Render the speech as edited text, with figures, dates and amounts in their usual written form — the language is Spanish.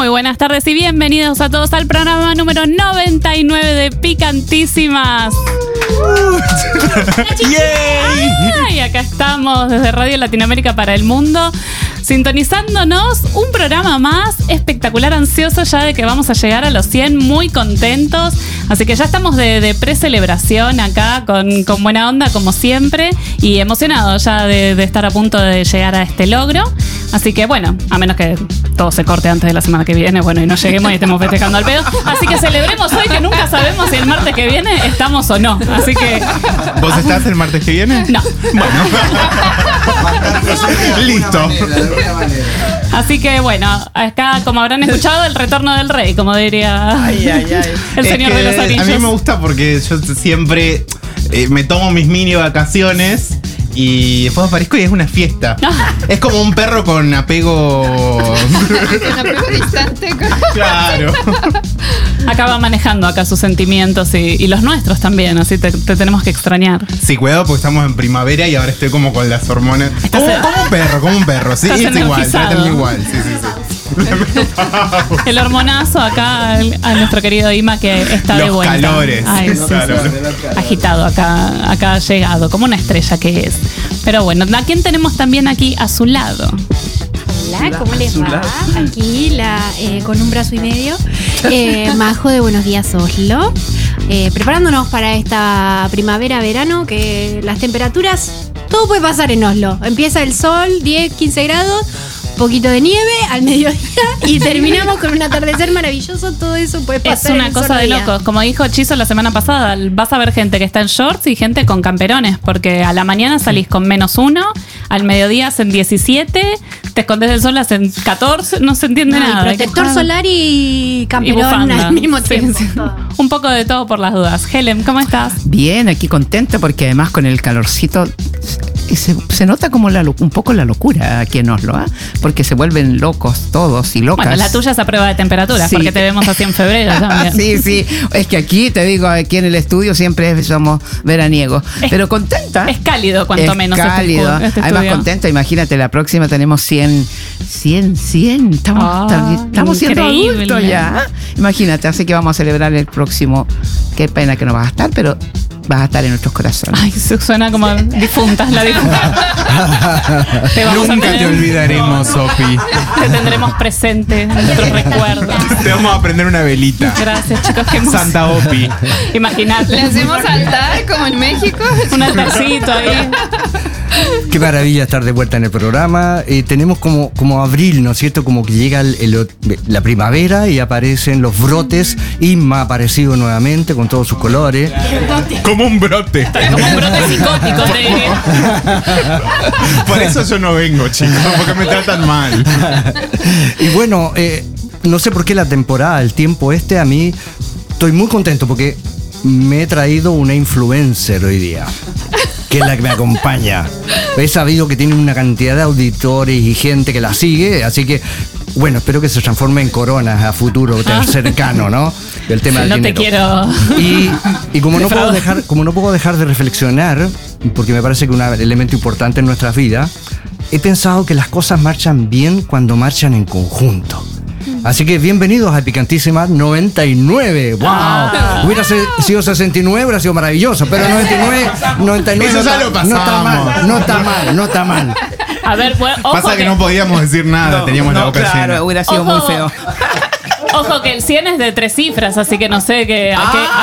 Muy buenas tardes y bienvenidos a todos al programa número 99 de Picantísimas. Y acá estamos desde Radio Latinoamérica para el mundo, sintonizándonos un programa más espectacular, ansioso ya de que vamos a llegar a los 100, muy contentos. Así que ya estamos de pre-celebración acá con buena onda como siempre y emocionados ya de estar a punto de llegar a este logro. Así que bueno, a menos que todo se corte antes de la semana que viene, bueno, y no lleguemos y estemos festejando al pedo. Así que celebremos hoy, que nunca sabemos si el martes que viene estamos o no. Así que... ¿Vos estás el martes que viene? No. Bueno. Listo. Así que bueno, acá como habrán escuchado, el retorno del rey, como diría el señor de los anillos. A mí me gusta porque yo siempre me tomo mis mini vacaciones y después aparezco y es una fiesta. Es como un perro con apego. Con apego distante. Claro. Acá va manejando acá sus sentimientos y los nuestros también, así te tenemos que extrañar. Sí, cuidado porque estamos en primavera y ahora estoy como con las hormonas. Como un perro, sí, es igual, trátenme igual, sí. El hormonazo acá a nuestro querido Ima que está de vuelta. Calores. Ay, los calores. Agitado acá ha llegado, como una estrella que es. Pero bueno, ¿a quién tenemos también aquí a su lado? Hola, ¿cómo les va? Aquí con un brazo y medio. Majo de Buenos Días Oslo. Preparándonos para esta primavera-verano, que las temperaturas, todo puede pasar en Oslo. Empieza el sol, 10, 15 grados. Poquito de nieve al mediodía y terminamos con un atardecer maravilloso. Todo eso puede pasar. Es una cosa de locos. Como dijo Chizo la semana pasada, vas a ver gente que está en shorts y gente con camperones, porque a la mañana salís con -1, al mediodía hacen 17, te escondes del sol, hacen 14, no se entiende nada. Protector solar y camperón al mismo tiempo. Sí. Un poco de todo por las dudas. Helen, ¿cómo estás? Bien, aquí contenta porque además con el calorcito se nota como un poco la locura aquí en Oslo, ¿eh? Porque se vuelven locos todos y locas. Bueno, la tuya es a prueba de temperatura, sí. Porque te vemos así en febrero también. Sí, es que aquí, te digo, aquí en el estudio siempre somos veraniegos, pero contenta. Es cálido, cuanto menos. Cálido, además contenta, imagínate, la próxima tenemos 100, estamos siendo adultos ya. Imagínate, así que vamos a celebrar el próximo, qué pena que no vas a estar, pero vas a estar en nuestros corazones. Ay, suena como difunta, la difunta. Nunca te olvidaremos, Sofi. Te tendremos presente en nuestros recuerdos. Te vamos a prender una velita. Gracias, chicos. Santa Opi. Imagínate. ¿Le hacemos altar como en México? Un altarcito ahí. Qué maravilla estar de vuelta en el programa. Tenemos como abril, ¿no es cierto? Como que llega la primavera y aparecen los brotes. Inma ha aparecido nuevamente con todos sus colores. Como un brote. Como un brote psicótico. Por eso yo no vengo, chicos, porque me tratan mal. Y bueno, no sé por qué la temporada, el tiempo a mí estoy muy contento porque me he traído una influencer hoy día, que es la que me acompaña. He sabido que tiene una cantidad de auditores y gente que la sigue, así que, bueno, espero que se transforme en coronas a futuro cercano, ¿no? El tema del dinero. Te quiero. Y como no puedo dejar de reflexionar, porque me parece que un elemento importante en nuestras vidas, he pensado que las cosas marchan bien cuando marchan en conjunto. Así que bienvenidos a Picantísimas 99. ¡Wow! Hubiera sido 69, hubiera sido maravilloso, pero 99 eso ya lo pasamos. No está mal. A ver, pues, ojo. Pasa que no podíamos decir nada, teníamos la boca llena. Claro, hubiera sido muy feo. Ojo que el 100 es de 3 cifras, así que no sé a qué